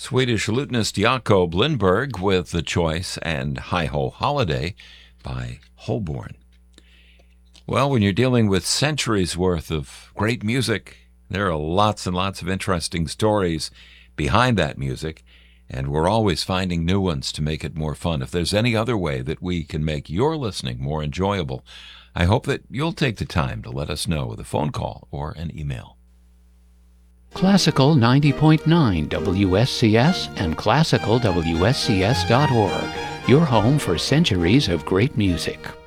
Swedish lutenist Jakob Lindberg with The Choice and Hi-Ho Holiday by Holborn. Well, when you're dealing with centuries worth of great music, there are lots and lots of interesting stories behind that music, and we're always finding new ones to make it more fun. If there's any other way that we can make your listening more enjoyable, I hope that you'll take the time to let us know with a phone call or an email. Classical 90.9 WSCS and classicalwscs.org, your home for centuries of great music.